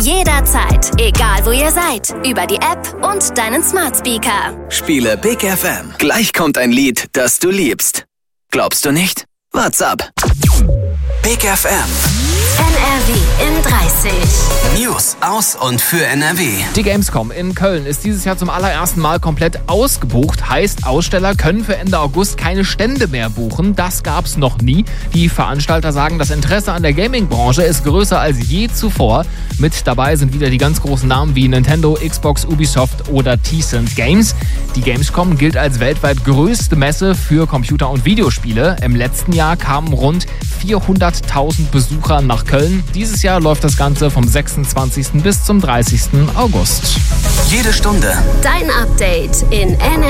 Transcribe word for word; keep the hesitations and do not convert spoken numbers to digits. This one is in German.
Jederzeit, egal wo ihr seid. Über die App und deinen Smart Speaker. Spiele Big F M. Gleich kommt ein Lied, das du liebst. Glaubst du nicht? Wart's ab. Big F M. N R W in dreißig. News aus und für N R W. Die Gamescom in Köln ist dieses Jahr zum allerersten Mal komplett ausgebucht. Heißt, Aussteller können für Ende August keine Stände mehr buchen. Das gab's noch nie. Die Veranstalter sagen, das Interesse an der Gaming-Branche ist größer als je zuvor. Mit dabei sind wieder die ganz großen Namen wie Nintendo, Xbox, Ubisoft oder Tencent Games. Die Gamescom gilt als weltweit größte Messe für Computer- und Videospiele. Im letzten Jahr kamen rund vierhunderttausend Besucher nach Köln. Dieses Jahr läuft das Ganze vom sechsundzwanzigsten bis zum dreißigsten August. Jede Stunde Dein Update in N R W.